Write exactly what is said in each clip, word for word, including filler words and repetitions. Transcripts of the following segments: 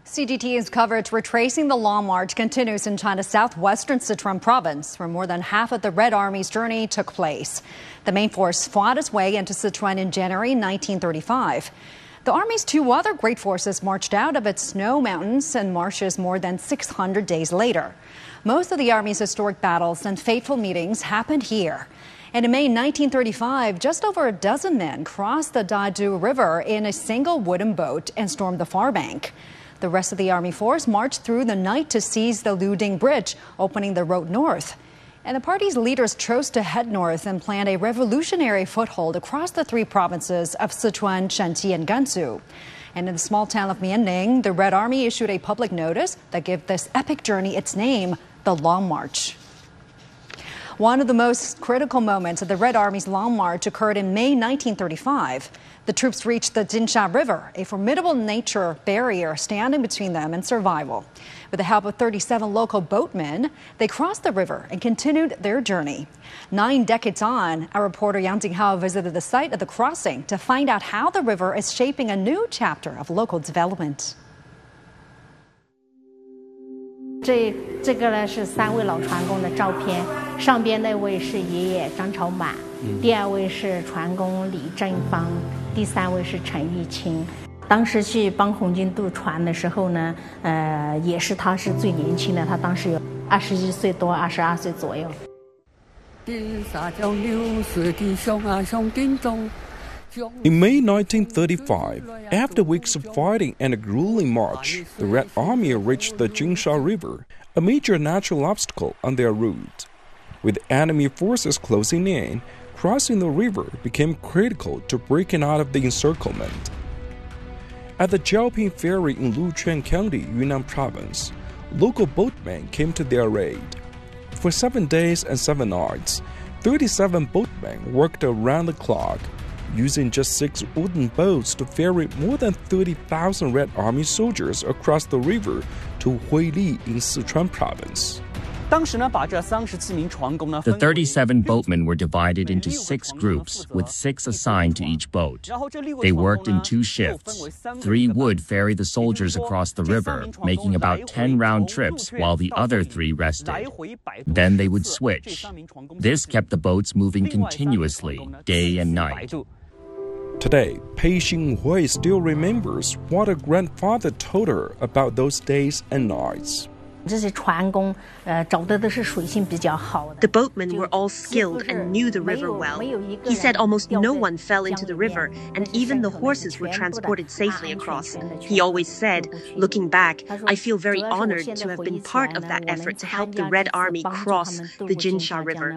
C G T N's coverage retracing the Long March continues in China's southwestern Sichuan province, where more than half of the Red Army's journey took place. The main force fought its way into Sichuan in January nineteen thirty-five. The Army's two other great forces marched out of its snow mountains and marshes more than six hundred days later. Most of the Army's historic battles and fateful meetings happened here. And in May nineteen thirty-five, just over a dozen men crossed the Dadu River in a single wooden boat and stormed the far bank. The rest of the Army force marched through the night to seize the Luding Bridge, opening the road north. And the party's leaders chose to head north and planned a revolutionary foothold across the three provinces of Sichuan, Shanxi, and Gansu. And in the small town of Mianning, the Red Army issued a public notice that gave this epic journey its name, the Long March. One of the most critical moments of the Red Army's Long March occurred in May nineteen thirty-five. The troops reached the Jinsha River, a formidable nature barrier standing between them and survival. With the help of thirty-seven local boatmen, they crossed the river and continued their journey. Nine decades on, our reporter Yang Jinghao visited the site of the crossing to find out how the river is shaping a new chapter of local development. 这这个呢是三位老船工的照片，上边那位是爷爷张朝满，第二位是船工李正芳，第三位是陈玉清。当时去帮红军渡船的时候呢，呃，也是他是最年轻的，他当时有二十一岁多，二十二岁左右。 In May nineteen thirty-five, after weeks of fighting and a grueling march, the Red Army reached the Jinsha River, a major natural obstacle on their route. With enemy forces closing in, crossing the river became critical to breaking out of the encirclement. At the Jiaoping Ferry in Luquan County, Yunnan Province, local boatmen came to their aid. For seven days and seven nights, thirty-seven boatmen worked around the clock, using just six wooden boats to ferry more than thirty thousand Red Army soldiers across the river to Huili in Sichuan Province. The thirty-seven boatmen were divided into six groups, with six assigned to each boat. They worked in two shifts. Three would ferry the soldiers across the river, making about ten round trips while the other three rested. Then they would switch. This kept the boats moving continuously, day and night. Today, Pei Xinghui still remembers what her grandfather told her about those days and nights. The boatmen were all skilled and knew the river well. He said almost no one fell into the river, and even the horses were transported safely across. He always said, looking back, I feel very honored to have been part of that effort to help the Red Army cross the Jinsha River.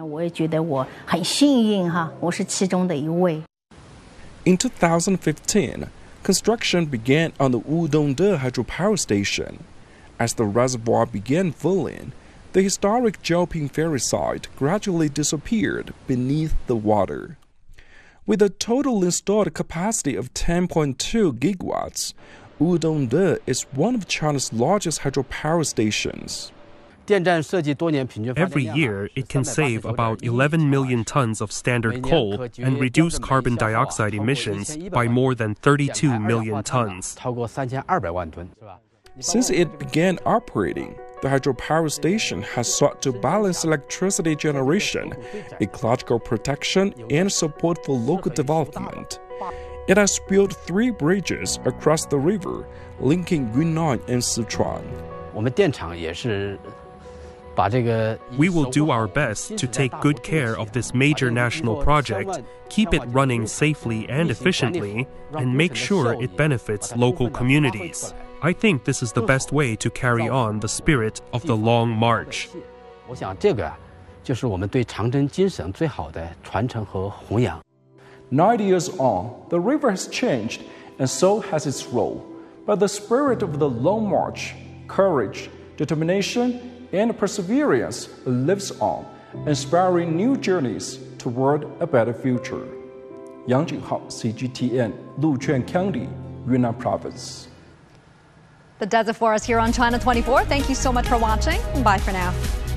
In two thousand fifteen, construction began on the Wudongde hydropower station. As the reservoir began filling, the historic Jiaoping Ferry site gradually disappeared beneath the water. With a total installed capacity of ten point two gigawatts, Wudongde is one of China's largest hydropower stations. Every year, it can save about eleven million tons of standard coal and reduce carbon dioxide emissions by more than thirty-two million tons. Since it began operating, the hydropower station has sought to balance electricity generation, ecological protection, and support for local development. It has built three bridges across the river, linking Yunnan and Sichuan. We will do our best to take good care of this major national project, keep it running safely and efficiently, and make sure it benefits local communities. I think this is the best way to carry on the spirit of the Long March. Ninety years on, the river has changed, and so has its role. But the spirit of the Long March, courage, determination, and perseverance lives on, inspiring new journeys toward a better future. Yang Jinghao, C G T N, Luquan County, Yunnan Province. The Desert Forest here on China twenty-four. Thank you so much for watching. Bye for now.